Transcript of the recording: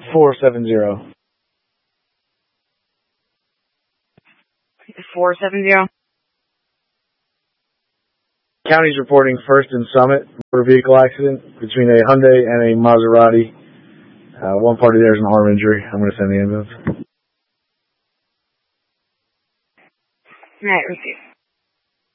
470. 470. County's reporting First and Summit motor vehicle accident between a Hyundai and a Maserati. One party there is an arm injury. I'm going to send the ambulance. All right, receive.